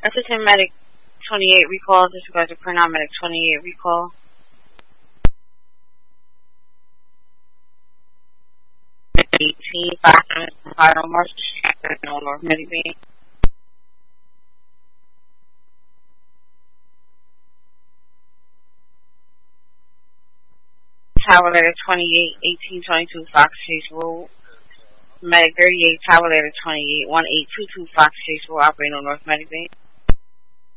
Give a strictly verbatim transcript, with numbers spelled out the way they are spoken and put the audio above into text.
Assistant Medic twenty-eight recall. Disregard to Pernod Medic twenty-eight recall. eighteen, five minutes, final march, no North Medibane. Tower letter twenty-eight, eighteen twenty-two Fox Chase Road. Medic thirty-eight, Tower letter twenty-eight, one eight two two Fox Chase Road, operating on North Medibane.